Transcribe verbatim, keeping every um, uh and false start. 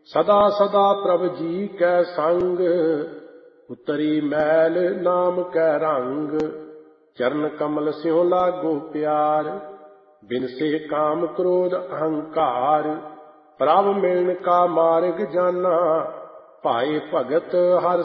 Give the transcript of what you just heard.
सदा सदा प्रभ जी कै संग, उतरी मैल नाम कै रंग। चरण कमल स्यों लागो प्यार, बिनसे काम क्रोध अहंकार। प्रभ मिलन का मार्ग जाना, पाए भगत हर